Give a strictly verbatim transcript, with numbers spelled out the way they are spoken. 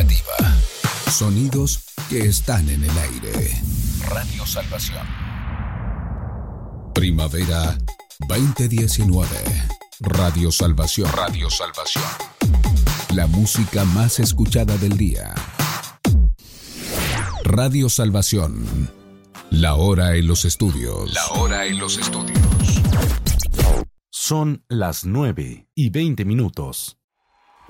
alternativa. Sonidos que están en el aire. Radio Salvación. Primavera veinte diecinueve. Radio Salvación. Radio Salvación. La música más escuchada del día. Radio Salvación. La hora en los estudios. La hora en los estudios. Son las nueve y veinte minutos.